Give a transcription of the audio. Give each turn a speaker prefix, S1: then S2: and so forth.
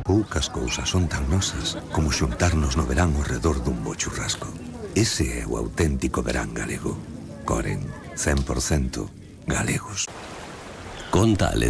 S1: Poucas cousas son tan nosas como xuntarnos no verán ao redor dun bo churrasco. Ese é o auténtico verán galego. Coren, 100% galegos.
S2: Conta a lenda